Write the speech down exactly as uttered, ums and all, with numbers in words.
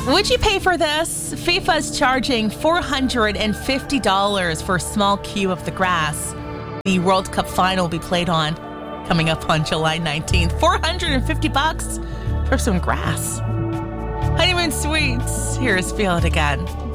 Would you pay for this? FIFA is charging four hundred fifty dollars for a small cube of the grass the World Cup final will be played on coming up on July nineteenth. four hundred fifty bucks for some grass. Honeymoon Suites. Here's Feel It Again.